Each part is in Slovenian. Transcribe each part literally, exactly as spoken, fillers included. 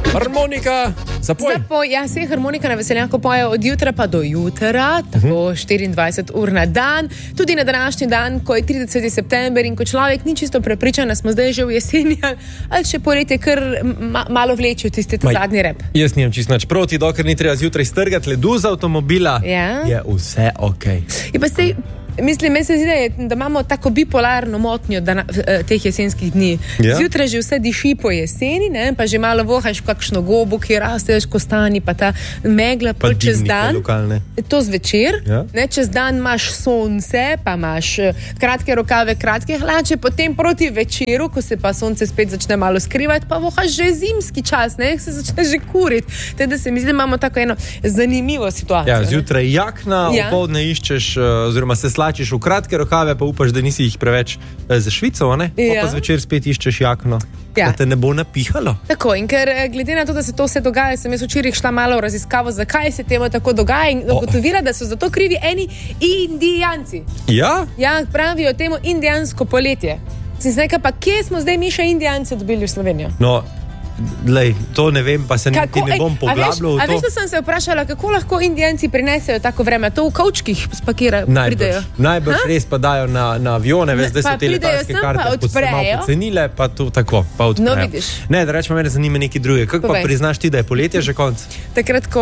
Harmonika, zapoj. Zapoj, ja, vse harmonika na veseljaku pojejo od jutra pa do jutra, tako štiriindvajset ur na dan, tudi na današnji dan, ko je trideseti september in ko človek ni čisto prepričan, da smo zdaj že v jeseni, ali še poletje kar ma, malo vleče v tisti zadnji rep. Jaz nimam čisto nič proti, dokler ni treba zjutraj strgati ledu z avtomobila, ja. Je vse okej. Okay. Pa sej, mislim, meni se zdi, da, je, da imamo tako bipolarno motnjo dana, teh jesenskih dni. Ja. Zjutraj že vse diši po jeseni, ne? Pa že malo vohaš kakšno gobo, ki rasteš kostani, pa ta megla, pa čez dan. Lokalne. To zvečer, ja. Ne? Čez dan imaš sonce, pa imaš kratke rokave, kratke hlače, potem proti večeru, ko se pa sonce spet začne malo skrivati, pa vohaš že zimski čas, ne? Se začne že kuriti. Teda se mi zdi, da imamo tako eno zanimivo situacijo. Ja, zjutraj jakna, ja. Opoldne iščeš, oziroma se slačiš v kratke rokave, pa upaš, da nisi jih preveč za Švico, ne? Ja. Pa zvečer spet iščeš jakno, ja. Da te ne bo napihalo. Tako, in ker glede na to, da se to vse dogaja, sem jaz včeraj šla malo v raziskavo, zakaj se temu tako dogaja in ugotovila, da so zato krivi eni Indijanci. Ja? Ja, pravijo temu indijansko poletje. Sem se nekaj, pa kje smo zdaj mi še Indijance dobili v Slovenijo? No, lej, to ne vem, pa se kako, ne bom poglabljal v to. A veš, da sem se vprašala, kako lahko Indijanci prinesejo tako vreme? To v kavčkih spakirajo, pridejo. Najbrž res pa dajo na, na avione, veš, zdaj so te letalske karte malo pocenile, pa to tako, pa odprejo. No, vidiš. Ne, da rečemo, mene zanima nekaj druge. Kako pa priznaš ti, da je poletje že konc? Takrat, ko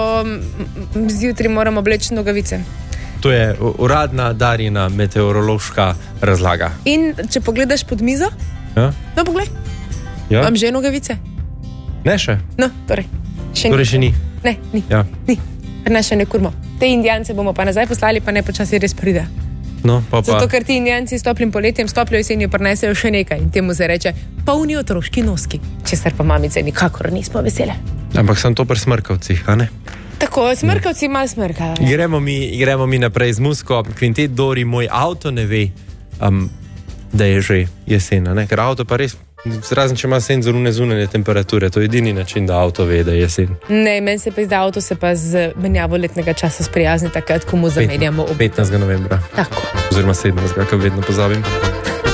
zjutraj moramo obleči nogavice. To je uradna Darjina meteorološka razlaga. In če pogledaš pod mizo, ja? No, poglej. Ja? Imam že nogavice? Ne še? No, torej. Še torej še ni? Ne, ni. Ja. Ni. Ne še ne kurmo. Te Indijance bomo pa nazaj poslali, pa ne počasi res pride. No, pa pa. Zato, ker ti Indijanci s toplim poletjem, s toplo jesenjo prinesejo še nekaj. In temu se reče polni otroški noski. Česar pa mamice nikakor nismo vesele. Ampak sem to pri smrkavcih, a ne? Tako, smrkavci malo smrkajo. Gremo mi, gremo mi naprej z muziko. Kvintet Dori, moj avto ne ve, um, da je že jesena, ne? Ker avto pa res, razen če ima senzor zunanje temperature, to je edini način, da avto ve, da je jesen. Ne, meni se pa zdi, da avto se pa z menjavo letnega časa sprijazni takrat, ko mu zamenjamo ob... petnajstega novembra. Tako. Oziroma sedemnajstega, ko vedno pozabim.